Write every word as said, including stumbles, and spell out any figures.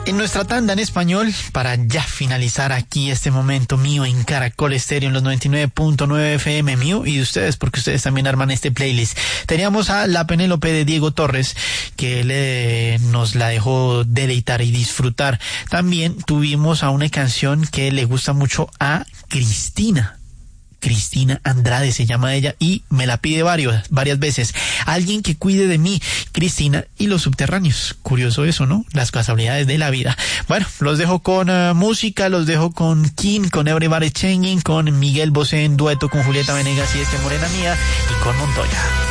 En nuestra tanda en español, para ya finalizar aquí este momento mío en Caracol Estéreo en los noventa y nueve punto nueve F M mío y de ustedes, porque ustedes también arman este playlist. Teníamos a La Penélope de Diego Torres, que le, nos la dejó deleitar y disfrutar. También tuvimos a una canción que le gusta mucho a Cristina. Cristina Andrade se llama ella y me la pide varios, varias veces. Alguien que cuide de mí, Cristina y los subterráneos. Curioso eso, ¿no? Las casualidades de la vida. Bueno, los dejo con uh, música, los dejo con King, con Everybody Changing, con Miguel Bosé en dueto con Julieta Venegas y Este Morena Mía y con Montoya.